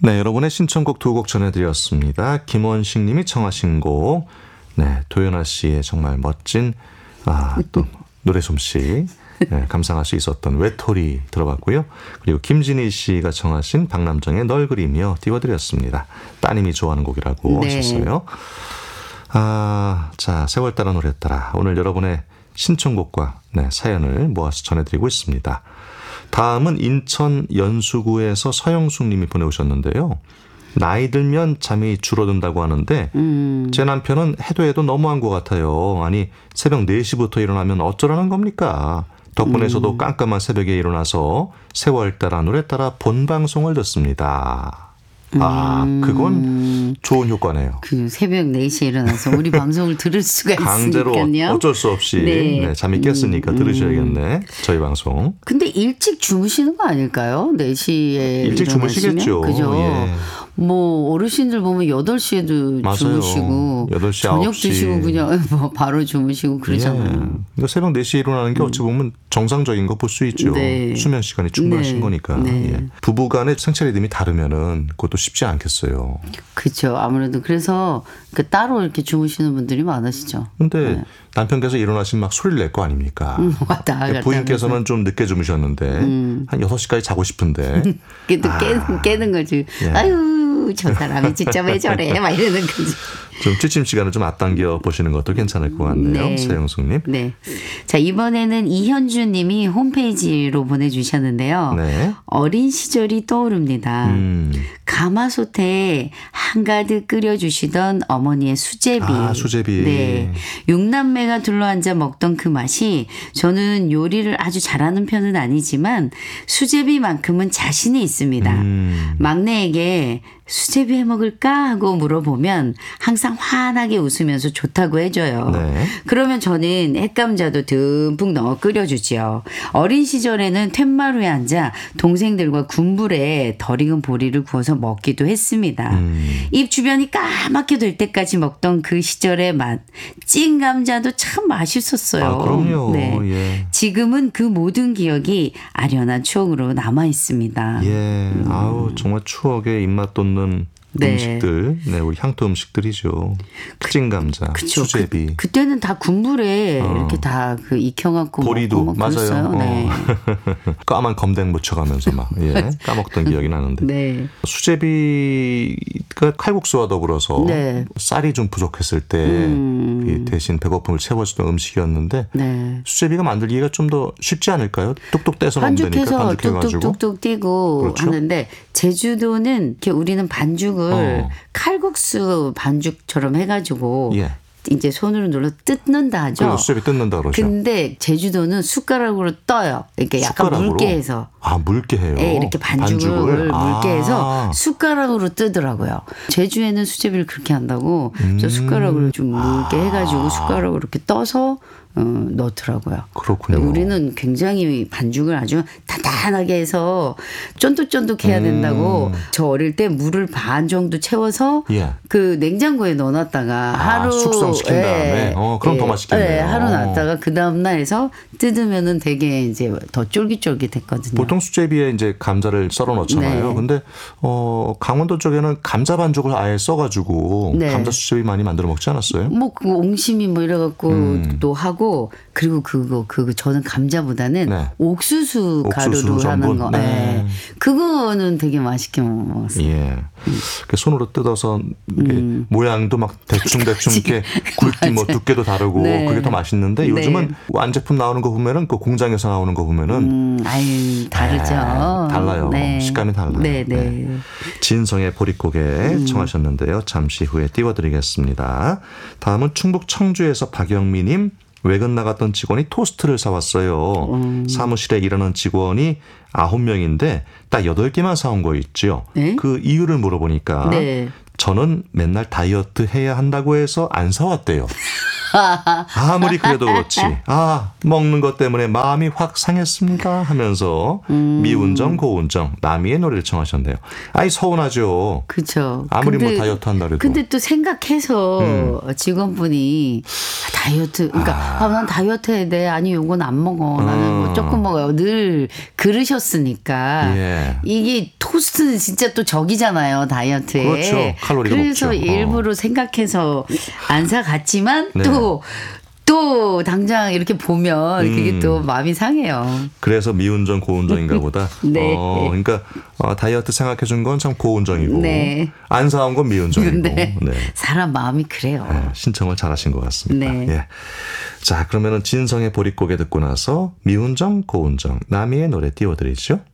네, 여러분의 신청곡 두 곡 전해드렸습니다. 김원식 님이 청하신 곡, 네, 도연아 씨의 정말 멋진, 또 노래 솜씨, 네, 감상할 수 있었던 외톨이 들어봤고요. 그리고 김진희 씨가 청하신 박남정의 널 그리며 띄워드렸습니다. 따님이 좋아하는 곡이라고 네. 하셨어요. 자, 세월 따라 노래 따라. 오늘 여러분의 신청곡과 네, 사연을 모아서 전해드리고 있습니다. 다음은 인천 연수구에서 서영숙 님이 보내오셨는데요. 나이 들면 잠이 줄어든다고 하는데 제 남편은 해도 너무한 것 같아요. 아니 새벽 4시부터 일어나면 어쩌라는 겁니까? 덕분에 저도 깜깜한 새벽에 일어나서 세월 따라 노래 따라 본방송을 듣습니다. 그건 좋은 효과네요. 그 새벽 4시에 일어나서 우리 방송을 들을 수가 강제로 있으니까요. 어쩔 수 없이 네, 잠이 깼으니까 들으셔야겠네. 저희 방송. 근데 일찍 주무시는 거 아닐까요? 4시에 일찍 주무시겠죠. 그죠? 예. 뭐 어르신들 보면 8시에도 맞아요. 주무시고 8시, 저녁 9시. 드시고 그냥 뭐 바로 주무시고 그러잖아요. 그러니까 새벽 4시에 일어나는 게 어찌 보면 정상적인 거 볼 수 있죠. 네. 수면 시간이 충분하신 네. 거니까. 네. 예. 부부 간의 생체 리듬이 다르면은 그것도 쉽지 않겠어요. 그렇죠. 아무래도 그래서 그 따로 이렇게 주무시는 분들이 많으시죠. 근데 네. 남편께서 일어나시면 막 소리를 낼 거 아닙니까? 왔다 갔다 부인께서는 좀 늦게 주무셨는데 한 6시까지 자고 싶은데. 그래도 깨는 거지. 예. 아유 저 사람이 진짜 왜 저래 막 이러는 거지. 좀 찌침 시간을 좀 앞당겨 보시는 것도 괜찮을 것 같네요. 네. 서영숙님. 네. 자, 이번에는 이현주 님이 홈페이지로 보내주셨는데요. 네. 어린 시절이 떠오릅니다. 가마솥에 한가득 끓여주시던 어머니의 수제비. 수제비. 네. 6남매가 둘러앉아 먹던 그 맛이 저는 요리를 아주 잘하는 편은 아니지만 수제비만큼은 자신이 있습니다. 막내에게 수제비 해 먹을까 하고 물어보면 항상 환하게 웃으면서 좋다고 해줘요. 네. 그러면 저는 햇감자도 듬뿍 넣어 끓여주지요. 어린 시절에는 툇마루에 앉아 동생들과 군불에 덜 익은 보리를 구워서 먹기도 했습니다. 입 주변이 까맣게 될 때까지 먹던 그 시절의 맛. 찐 감자도 참 맛있었어요. 그럼요. 네. 예. 지금은 그 모든 기억이 아련한 추억으로 남아 있습니다. 예. 정말 추억의 입맛 돋는 네. 음식들, 네, 우리 향토 음식들이죠. 찐 감자, 그쵸. 수제비. 그때는 다 군불에 이렇게 다 그 익혀갖고 보리도 먹고 맞아요. 네. 까만 검댕 묻혀가면서 막 까먹던 기억이 나는데. 네. 수제비가 칼국수와 더불어서 네. 쌀이 좀 부족했을 때 대신 배고픔을 채워주던 음식이었는데 네. 수제비가 만들기가 좀 더 쉽지 않을까요? 뚝뚝 떼서 넣으면 되니까 반죽해서 반죽해가지고. 뚝뚝뚝뚝 띄고 그렇죠? 하는데 제주도는 이렇게 우리는 반죽을 칼국수 반죽처럼 해가지고 예. 이제 손으로 눌러 뜯는다 하죠. 그리고 수제비 뜯는다 그러죠. 근데 제주도는 숟가락으로 떠요. 이렇게 약간 숟가락으로? 묽게 해서. 묽게 해요. 네, 이렇게 반죽을 묽게 해서 숟가락으로 뜨더라고요. 제주에는 수제비를 그렇게 한다고 저 숟가락으로 좀 묽게 해가지고 숟가락으로 이렇게 떠서 넣더라고요. 그렇군요. 우리는 굉장히 반죽을 아주 단단하게 해서 쫀득쫀득해야 된다고 저 어릴 때 물을 반 정도 채워서 예. 그 냉장고에 넣어놨다가 하루 숙성시킨 다음에 그럼 더 맛있겠네요. 네, 하루 놨다가 그 다음 날에서 뜯으면은 되게 이제 더 쫄깃쫄깃했거든요. 보통 수제비에 이제 감자를 썰어 넣잖아요. 네. 근데 강원도 쪽에는 감자 반죽을 아예 써가지고 네. 감자 수제비 많이 만들어 먹지 않았어요? 뭐 그 옹심이 뭐 이래갖고 또 하고 그리고 그거 저는 감자보다는 네. 옥수수 가루로 옥수수 하는 전분. 거, 네. 네. 그거는 되게 맛있게 먹었어요. 예. 그 손으로 뜯어서 이렇게 모양도 막 대충 이렇게 굵기 뭐 두께도 다르고 네. 그게 더 맛있는데 요즘은 완제품 나오는 거 보면은 그 공장에서 나오는 거 보면은 아유 다르죠. 달라요. 네. 식감이 달라요. 네, 네. 네. 진성의 보릿고개 청하셨는데요. 잠시 후에 띄워드리겠습니다. 다음은 충북 청주에서 박영미님. 외근 나갔던 직원이 토스트를 사왔어요. 사무실에 일하는 직원이 9명인데 딱 8개만 사온 거 있죠. 네? 그 이유를 물어보니까 네. 저는 맨날 다이어트 해야 한다고 해서 안 사왔대요. 아무리 그래도 그렇지. 먹는 것 때문에 마음이 확 상했습니다 하면서 미운정 고운정 남이의 노래를 청하셨네요. 서운하죠. 그렇죠. 아무리 뭐 다이어트 한다 그래도. 근데 또 생각해서 직원분이 다이어트, 그러니까 난 다이어트 해야 돼. 아니 요건 안 먹어. 나는 뭐 조금 먹어요. 늘 그러셨으니까 예. 이게 토스트는 진짜 또 적이잖아요, 다이어트에. 그렇죠. 칼로리가 그래서 높죠. 일부러 생각해서 안 사갔지만 네. 또 당장 이렇게 보면 그게 또 마음이 상해요. 그래서 미운정 고운정인가 보다. 네. 그러니까 다이어트 생각해 준 건 참 고운정이고 네. 안 사온 건 미운정이고. 네. 네. 사람 마음이 그래요. 네, 신청을 잘하신 것 같습니다. 네. 예. 자, 그러면은 진성의 보릿고개 듣고 나서 미운정 고운정 나미의 노래 띄워드리죠.